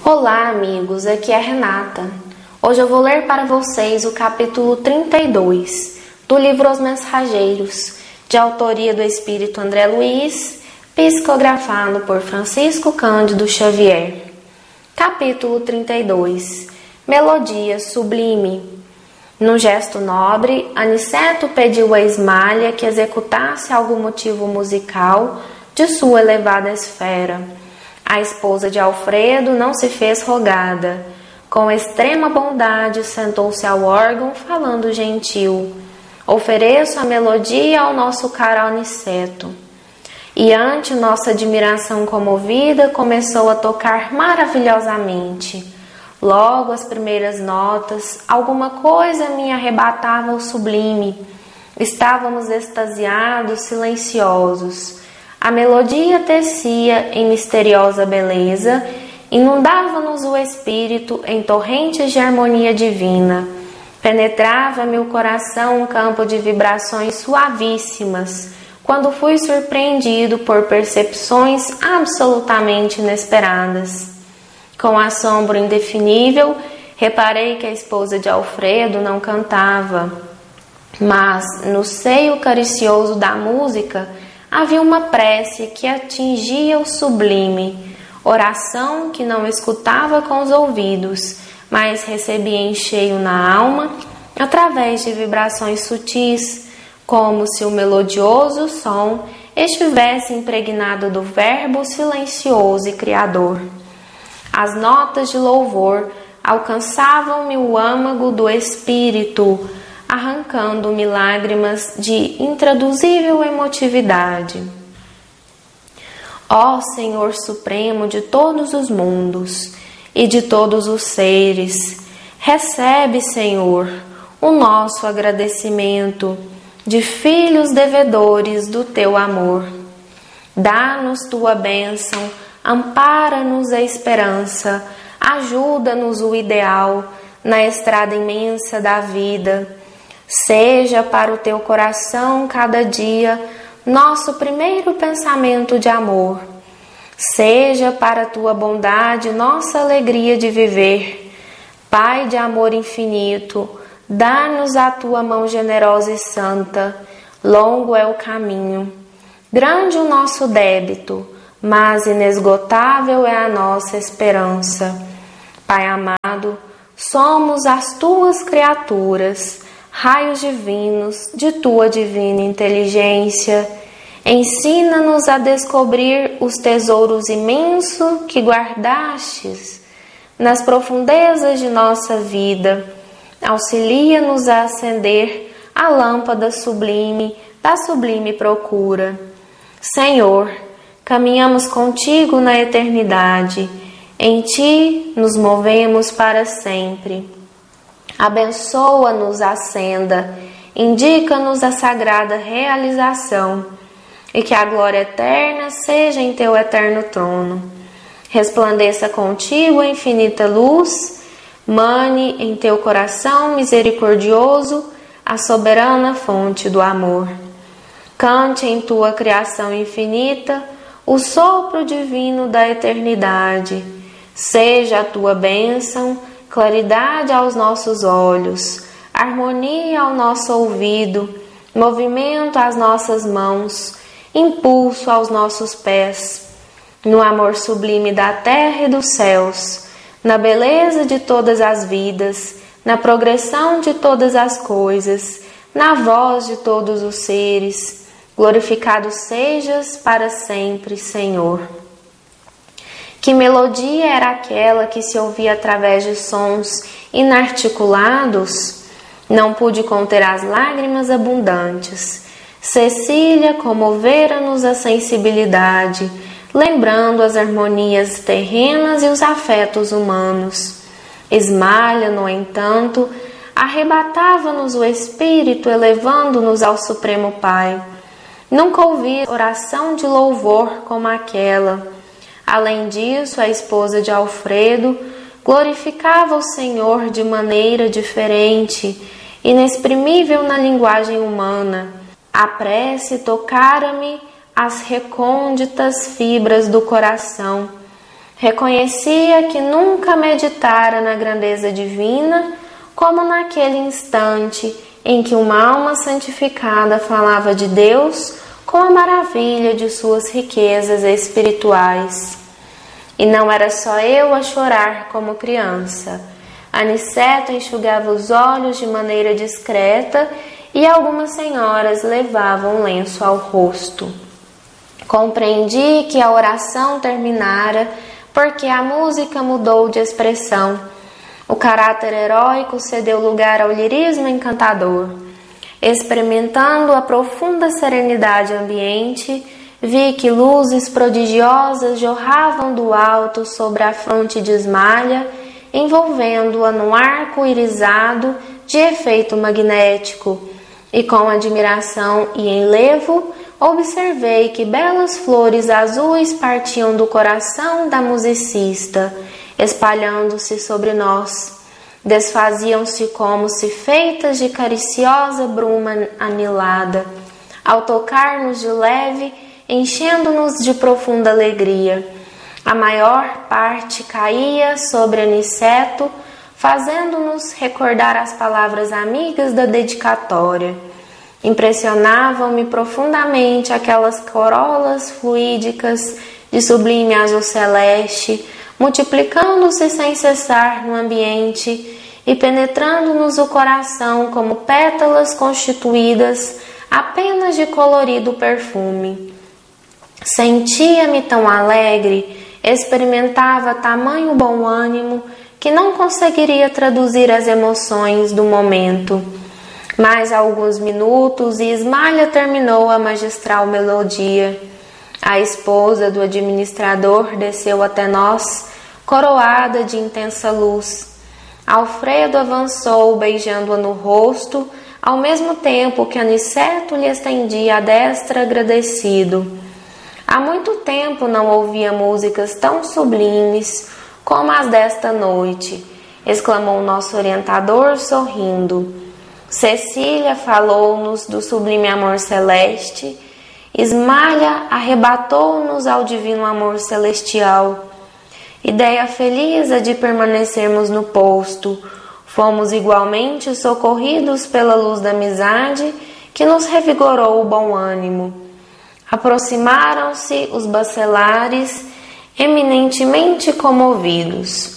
Olá, amigos, aqui é a Renata. Hoje eu vou ler para vocês o capítulo 32 do livro Os Mensageiros, de autoria do Espírito André Luiz, psicografado por Francisco Cândido Xavier. Capítulo 32. Melodia sublime. Num gesto nobre, Aniceto pediu a Ismália que executasse algum motivo musical de sua elevada esfera. A esposa de Alfredo não se fez rogada. Com extrema bondade sentou-se ao órgão, falando gentil: ofereço a melodia ao nosso caro Aniceto. E ante nossa admiração comovida, começou a tocar maravilhosamente. Logo as primeiras notas, alguma coisa me arrebatava ao sublime. Estávamos extasiados, silenciosos. A melodia tecia em misteriosa beleza, inundava-nos o espírito em torrentes de harmonia divina. Penetrava-me o coração um campo de vibrações suavíssimas, quando fui surpreendido por percepções absolutamente inesperadas. Com assombro indefinível, reparei que a esposa de Alfredo não cantava, mas no seio caricioso da música havia uma prece que atingia o sublime, oração que não escutava com os ouvidos, mas recebia em cheio na alma, através de vibrações sutis, como se o melodioso som estivesse impregnado do verbo silencioso e criador. As notas de louvor alcançavam-me o âmago do espírito, arrancando-me lágrimas de intraduzível emotividade. Ó Senhor Supremo de todos os mundos e de todos os seres, recebe, Senhor, o nosso agradecimento de filhos devedores do Teu amor. Dá-nos Tua bênção, ampara-nos a esperança, ajuda-nos o ideal na estrada imensa da vida. Seja para o Teu coração cada dia nosso primeiro pensamento de amor. Seja para a Tua bondade nossa alegria de viver. Pai de amor infinito, dá-nos a Tua mão generosa e santa. Longo é o caminho, grande o nosso débito, mas inesgotável é a nossa esperança. Pai amado, somos as Tuas criaturas, raios divinos de Tua divina inteligência. Ensina-nos a descobrir os tesouros imensos que guardastes nas profundezas de nossa vida. Auxilia-nos a acender a lâmpada sublime da sublime procura. Senhor, caminhamos contigo na eternidade. Em Ti nos movemos para sempre. Abençoa-nos a senda, indica-nos a sagrada realização, e que a glória eterna seja em Teu eterno trono. Resplandeça contigo a infinita luz, mane em Teu coração misericordioso a soberana fonte do amor. Cante em Tua criação infinita o sopro divino da eternidade. Seja a Tua bênção claridade aos nossos olhos, harmonia ao nosso ouvido, movimento às nossas mãos, impulso aos nossos pés, no amor sublime da terra e dos céus, na beleza de todas as vidas, na progressão de todas as coisas, na voz de todos os seres. Glorificado sejas para sempre, Senhor. Que melodia era aquela que se ouvia através de sons inarticulados? Não pude conter as lágrimas abundantes. Cecília comovera-nos a sensibilidade, lembrando as harmonias terrenas e os afetos humanos. Ismália, no entanto, arrebatava-nos o espírito, elevando-nos ao Supremo Pai. Nunca ouvi oração de louvor como aquela. Além disso, a esposa de Alfredo glorificava o Senhor de maneira diferente, inexprimível na linguagem humana. A prece tocara-me as recônditas fibras do coração, Reconhecia que nunca meditara na grandeza divina, como naquele instante em que uma alma santificada falava de Deus com a maravilha de suas riquezas espirituais. E não era só eu a chorar como criança. Aniceto enxugava os olhos de maneira discreta e algumas senhoras levavam um lenço ao rosto. Compreendi que a oração terminara porque a música mudou de expressão. O caráter heróico cedeu lugar ao lirismo encantador. Experimentando a profunda serenidade ambiente, vi que luzes prodigiosas jorravam do alto sobre a fronte de Ismalha, envolvendo-a num arco irisado de efeito magnético, e com admiração e enlevo observei que belas flores azuis partiam do coração da musicista, espalhando-se sobre nós. Desfaziam-se como se feitas de cariciosa bruma anilada, ao tocar-nos de leve, enchendo-nos de profunda alegria. A maior parte caía sobre Aniceto, fazendo-nos recordar as palavras amigas da dedicatória. Impressionavam-me profundamente aquelas corolas fluídicas de sublime azul celeste, multiplicando-se sem cessar no ambiente e penetrando-nos o coração como pétalas constituídas apenas de colorido perfume. Sentia-me tão alegre, experimentava tamanho bom ânimo, que não conseguiria traduzir as emoções do momento. Mais alguns minutos e Ismalha terminou a magistral melodia. A esposa do administrador desceu até nós, coroada de intensa luz. Alfredo avançou, beijando-a no rosto, ao mesmo tempo que Aniceto lhe estendia a destra agradecido. Há muito tempo não ouvia músicas tão sublimes como as desta noite, exclamou nosso orientador sorrindo. Cecília falou-nos do sublime amor celeste, Ismalha arrebatou-nos ao divino amor celestial. Ideia feliz a de permanecermos no posto, fomos igualmente socorridos pela luz da amizade que nos revigorou o bom ânimo. Aproximaram-se os bacelares, eminentemente comovidos.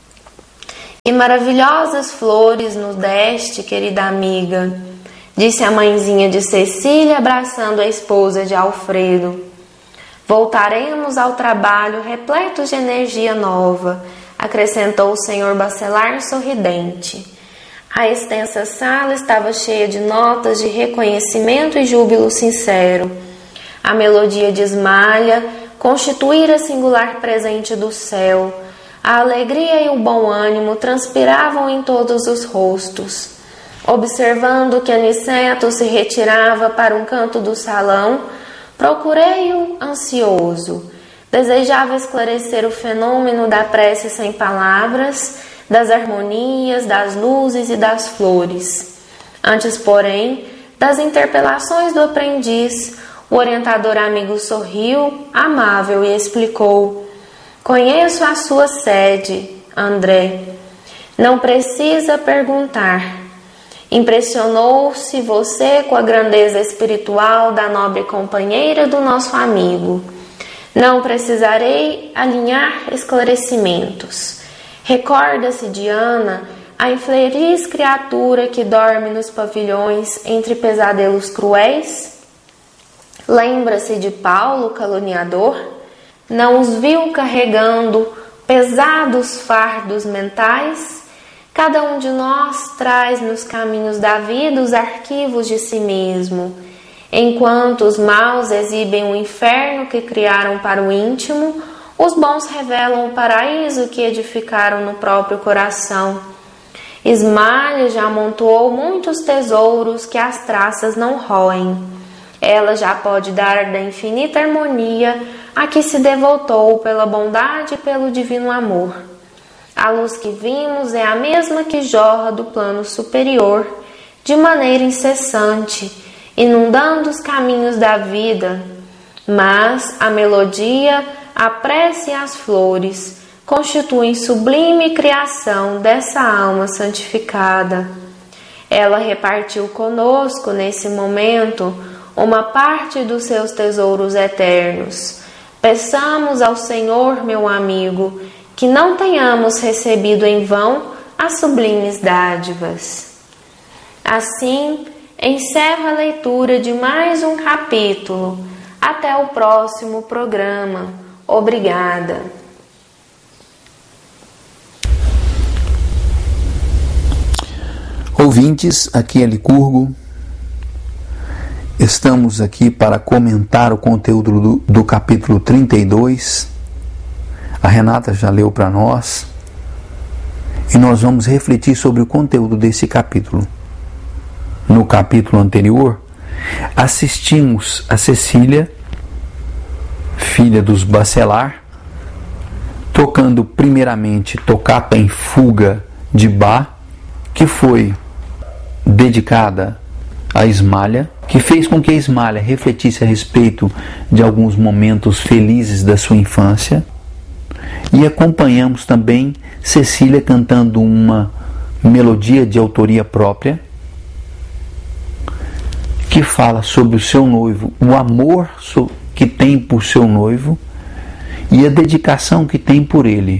E maravilhosas flores nos deste, querida amiga, disse a mãezinha de Cecília, abraçando a esposa de Alfredo. Voltaremos ao trabalho repletos de energia nova, acrescentou o senhor bacelar sorridente. A extensa sala estava cheia de notas de reconhecimento e júbilo sincero. A melodia de Ismalha constituíra singular presente do céu. A alegria e o bom ânimo transpiravam em todos os rostos. Observando que Aniceto se retirava para um canto do salão, procurei-o ansioso. Desejava esclarecer o fenômeno da prece sem palavras, das harmonias, das luzes e das flores. Antes, porém, das interpelações do aprendiz, o orientador amigo sorriu, amável, e explicou: conheço a sua sede, André. Não precisa perguntar. Impressionou-se você com a grandeza espiritual da nobre companheira do nosso amigo. Não precisarei alinhar esclarecimentos. Recorda-se de Ana, a infeliz criatura que dorme nos pavilhões entre pesadelos cruéis? Lembra-se de Paulo, caluniador? Não os viu carregando pesados fardos mentais? Cada um de nós traz nos caminhos da vida os arquivos de si mesmo. Enquanto os maus exibem o inferno que criaram para o íntimo, os bons revelam o paraíso que edificaram no próprio coração. Ismalha já amontoou muitos tesouros que as traças não roem. Ela já pode dar da infinita harmonia a que se devotou pela bondade e pelo divino amor. A luz que vimos é a mesma que jorra do plano superior, de maneira incessante, inundando os caminhos da vida. Mas a melodia a prece e as flores constituem sublime criação dessa alma santificada. Ela repartiu conosco, nesse momento, uma parte dos seus tesouros eternos. Peçamos ao Senhor, meu amigo, que não tenhamos recebido em vão as sublimes dádivas. Assim, encerro a leitura de mais um capítulo. Até o próximo programa. Obrigada. Ouvintes, aqui é Licurgo. Estamos aqui para comentar o conteúdo do capítulo 32. A Renata já leu para nós. E nós vamos refletir sobre o conteúdo desse capítulo. No capítulo anterior, assistimos a Cecília, filha dos Baccelar, tocando primeiramente Toccata em Fuga de Bach, que foi dedicada a Ismália, que fez com que a Ismália refletisse a respeito de alguns momentos felizes da sua infância. E acompanhamos também Cecília cantando uma melodia de autoria própria, que fala sobre o seu noivo, o amor que tem por seu noivo e a dedicação que tem por ele.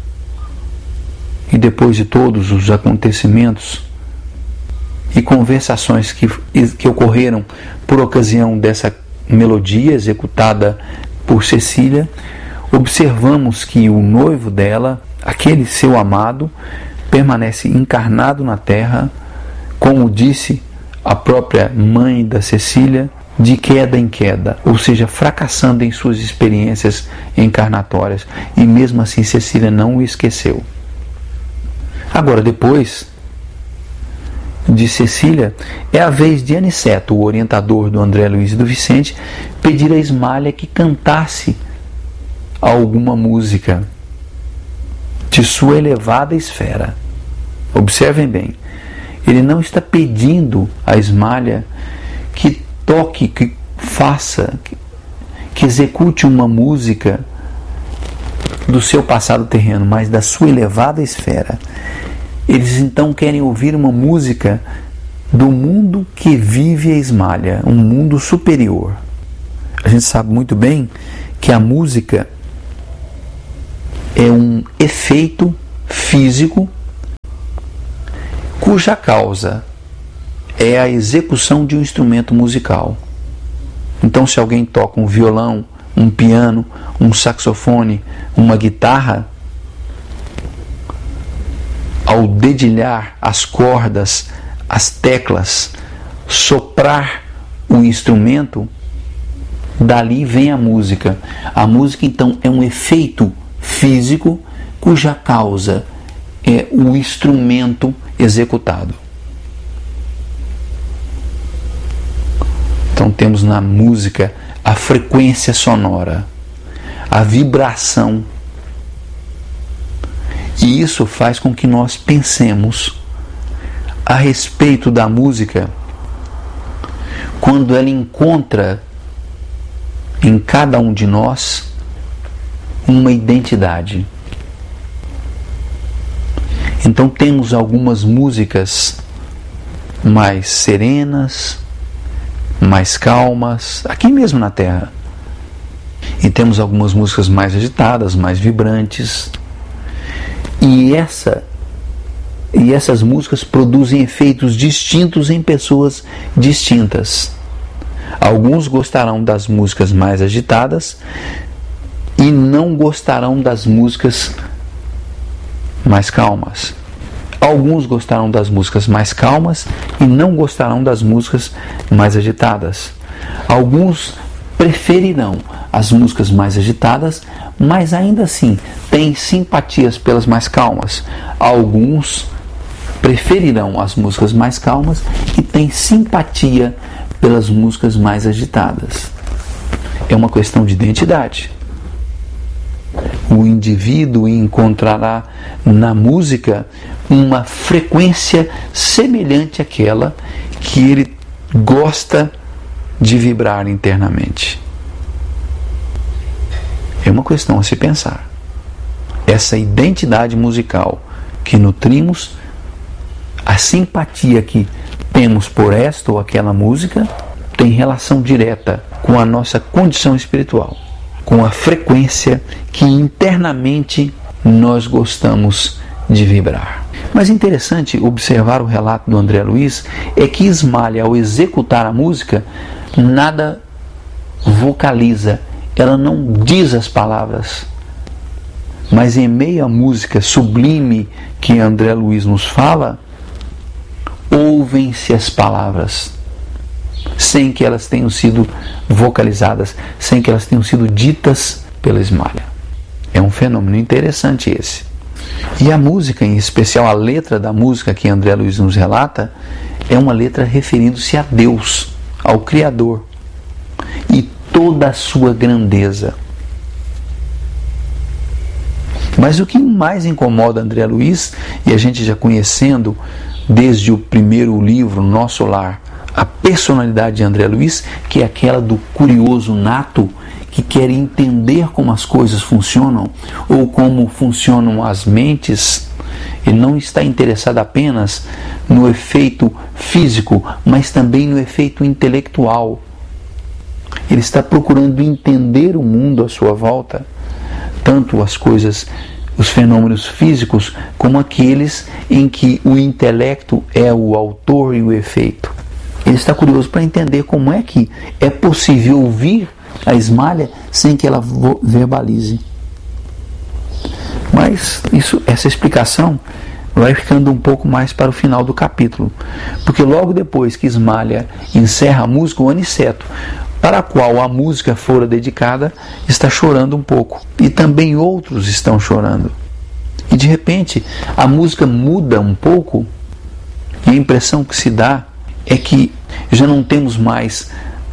E depois de todos os acontecimentos e conversações que ocorreram por ocasião dessa melodia executada por Cecília, observamos que o noivo dela, aquele seu amado, permanece encarnado na terra, como disse a própria mãe da Cecília, de queda em queda, ou seja, fracassando em suas experiências encarnatórias, e mesmo assim Cecília não o esqueceu. Agora, depois de Cecília, é a vez de Aniceto, o orientador do André Luiz e do Vicente, pedir a Ismália que cantasse alguma música de sua elevada esfera. Observem bem, ele não está pedindo a Ismália que toque, que faça, que execute uma música do seu passado terreno, mas da sua elevada esfera. Eles então querem ouvir uma música do mundo que vive a Ismália, um mundo superior. A gente sabe muito bem que a música é um efeito físico cuja causa é a execução de um instrumento musical. Então, se alguém toca um violão, um piano, um saxofone, uma guitarra, ao dedilhar as cordas, as teclas, soprar o instrumento, dali vem a música. A música, então, é um efeito físico cuja causa é o instrumento executado. Então temos na música a frequência sonora, a vibração, e isso faz com que nós pensemos a respeito da música quando ela encontra em cada um de nós uma identidade. Então temos algumas músicas mais serenas, mais calmas, aqui mesmo na Terra. E temos algumas músicas mais agitadas, mais vibrantes. E essas músicas produzem efeitos distintos em pessoas distintas. Alguns gostarão das músicas mais agitadas e não gostarão das músicas mais calmas. Alguns gostarão das músicas mais calmas e não gostarão das músicas mais agitadas. Alguns preferirão as músicas mais agitadas, mas ainda assim têm simpatias pelas mais calmas. Alguns preferirão as músicas mais calmas e têm simpatia pelas músicas mais agitadas. É uma questão de identidade. O indivíduo encontrará na música uma frequência semelhante àquela que ele gosta de vibrar internamente. É uma questão a se pensar. Essa identidade musical que nutrimos, a simpatia que temos por esta ou aquela música, tem relação direta com a nossa condição espiritual, com a frequência que internamente nós gostamos de vibrar. Mas interessante observar o relato do André Luiz é que Ismália, ao executar a música, nada vocaliza, ela não diz as palavras, mas em meio à música sublime que André Luiz nos fala, ouvem-se as palavras, sem que elas tenham sido vocalizadas, sem que elas tenham sido ditas pela Ismália. É um fenômeno interessante esse. E a música, em especial a letra da música que André Luiz nos relata, é uma letra referindo-se a Deus, ao Criador, e toda a sua grandeza. Mas o que mais incomoda André Luiz, e a gente já conhecendo desde o primeiro livro, Nosso Lar, a personalidade de André Luiz, que é aquela do curioso nato, que quer entender como as coisas funcionam, ou como funcionam as mentes. Ele não está interessado apenas no efeito físico, mas também no efeito intelectual. Ele está procurando entender o mundo à sua volta, tanto as coisas, os fenômenos físicos, como aqueles em que o intelecto é o autor e o efeito. Ele está curioso para entender como é que é possível ouvir a Ismália sem que ela verbalize. Mas essa explicação vai ficando um pouco mais para o final do capítulo, porque logo depois que Ismália encerra a música, o Aniceto, para a qual a música fora dedicada, está chorando um pouco, e também outros estão chorando. E de repente a música muda um pouco, e a impressão que se dá é que já não temos mais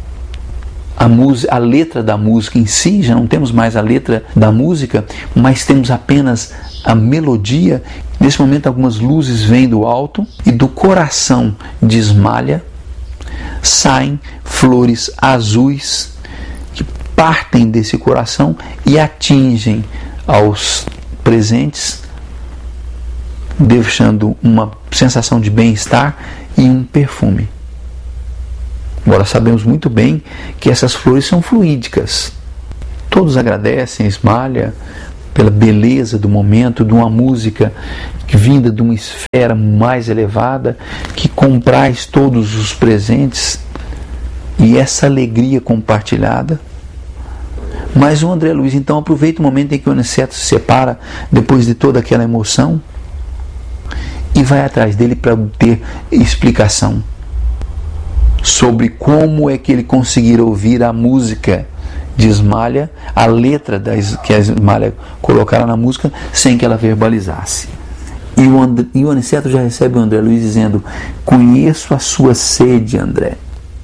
a letra da música em si, já não temos mais a letra da música, mas temos apenas a melodia. Nesse momento algumas luzes vêm do alto, e do coração de Ismália saem flores azuis que partem desse coração e atingem aos presentes, deixando uma sensação de bem-estar e um perfume. Agora sabemos muito bem que essas flores são fluídicas. Todos agradecem a Ismália pela beleza do momento, de uma música vinda de uma esfera mais elevada, que compraz todos os presentes, e essa alegria compartilhada. Mas o André Luiz então aproveita o momento em que o Aniceto se separa, depois de toda aquela emoção, e vai atrás dele para obter explicação sobre como é que ele conseguirá ouvir a música de Ismália, a letra que a Ismália colocara na música, sem que ela verbalizasse. E o Aniceto já recebe o André Luiz dizendo: conheço a sua sede, André.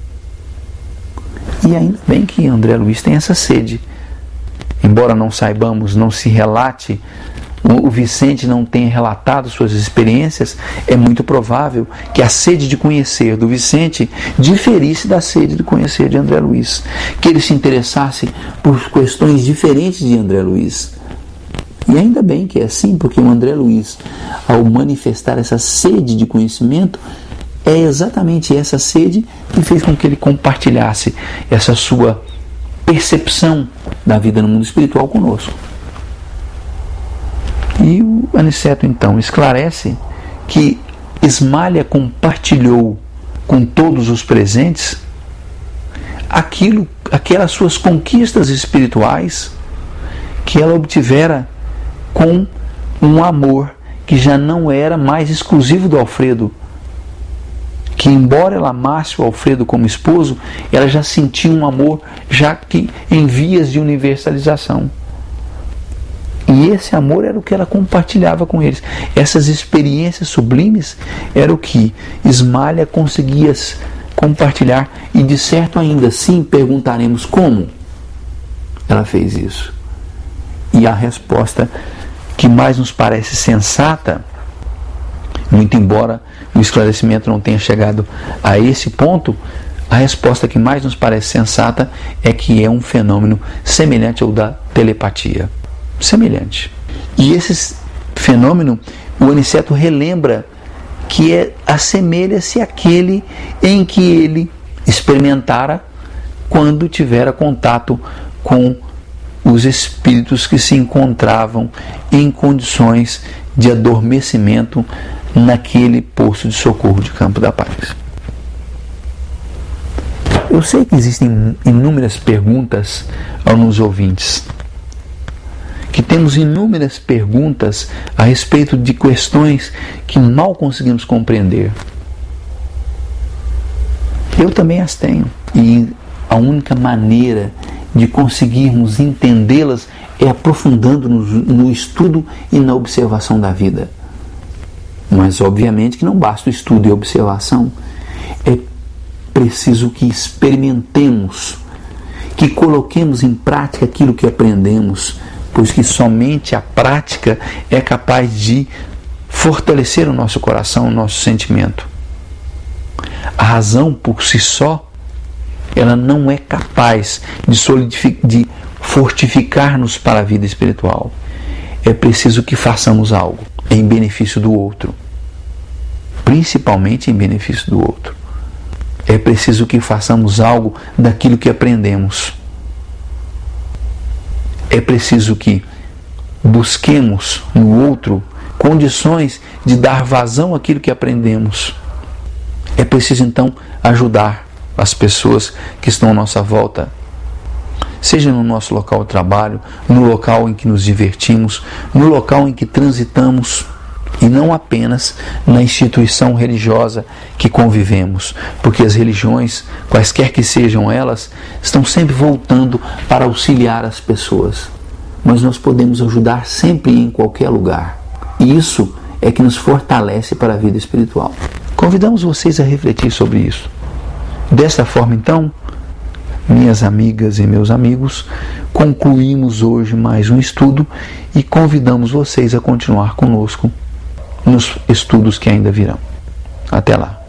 E ainda bem que André Luiz tem essa sede. Embora não saibamos, não se relate, o Vicente não tenha relatado suas experiências, é muito provável que a sede de conhecer do Vicente diferisse da sede de conhecer de André Luiz, que ele se interessasse por questões diferentes de André Luiz. E ainda bem que é assim, porque o André Luiz, ao manifestar essa sede de conhecimento, é exatamente essa sede que fez com que ele compartilhasse essa sua percepção da vida no mundo espiritual conosco. E o Aniceto então esclarece que Ismália compartilhou com todos os presentes aquelas suas conquistas espirituais que ela obtivera com um amor que já não era mais exclusivo do Alfredo, que embora ela amasse o Alfredo como esposo, ela já sentia um amor já que em vias de universalização. E esse amor era o que ela compartilhava com eles. Essas experiências sublimes era o que Ismália conseguia compartilhar. E de certo ainda sim perguntaremos como ela fez isso. E a resposta que mais nos parece sensata, muito embora o esclarecimento não tenha chegado a esse ponto, a resposta que mais nos parece sensata é que é um fenômeno semelhante ao da telepatia. Semelhante. E esse fenômeno, o Aniceto relembra que assemelha-se àquele em que ele experimentara quando tivera contato com os espíritos que se encontravam em condições de adormecimento naquele posto de socorro de Campo da Paz. Eu sei que existem inúmeras perguntas aos nos ouvintes, que temos inúmeras perguntas a respeito de questões que mal conseguimos compreender. Eu também as tenho, e a única maneira de conseguirmos entendê-las é aprofundando-nos no estudo e na observação da vida. Mas obviamente que não basta o estudo e a observação. É preciso que experimentemos, que coloquemos em prática aquilo que aprendemos, pois que somente a prática é capaz de fortalecer o nosso coração, o nosso sentimento. A razão por si só, ela não é capaz de fortificar-nos para a vida espiritual. É preciso que façamos algo em benefício do outro, principalmente em benefício do outro. É preciso que façamos algo daquilo que aprendemos. É preciso que busquemos no outro condições de dar vazão àquilo que aprendemos. É preciso então ajudar as pessoas que estão à nossa volta, seja no nosso local de trabalho, no local em que nos divertimos, no local em que transitamos, e não apenas na instituição religiosa que convivemos, porque as religiões, quaisquer que sejam elas, estão sempre voltando para auxiliar as pessoas. Mas nós podemos ajudar sempre em qualquer lugar. E isso é que nos fortalece para a vida espiritual. Convidamos vocês a refletir sobre isso. Desta forma, então, minhas amigas e meus amigos, concluímos hoje mais um estudo e convidamos vocês a continuar conosco nos estudos que ainda virão. Até lá!